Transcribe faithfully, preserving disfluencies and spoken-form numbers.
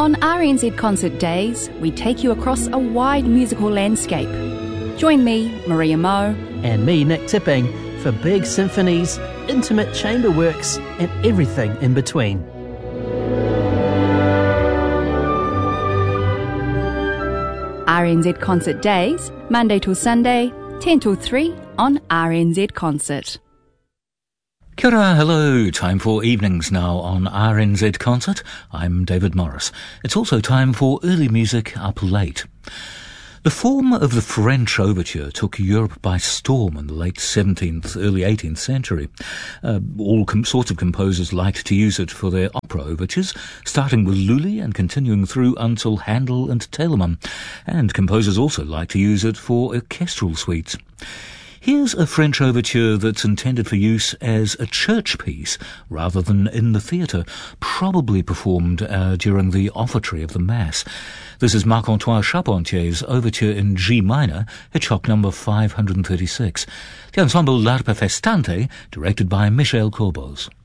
On R N Z Concert Days, we take you across a wide musical landscape. Join me, Maria Moe, and me, Nick Tipping, for big symphonies, intimate chamber works, and everything in between. R N Z Concert Days, Monday till Sunday, ten till three on R N Z Concert. Kia ora, hello. Time for evenings now on R N Z Concert. I'm David Morris. It's also time for early music up late. The form of the French overture took Europe by storm in the late seventeenth, early eighteenth century. Uh, all com- sorts of composers liked to use it for their opera overtures, starting with Lully and continuing through until Handel and Telemann. And composers also liked to use it for orchestral suites. Here's a French overture that's intended for use as a church piece rather than in the theatre, probably performed uh, during the offertory of the Mass. This is Marc-Antoine Charpentier's overture in G minor, Hitchcock number five hundred thirty-six. The ensemble L'Arpa Festante, directed by Michel Corbos.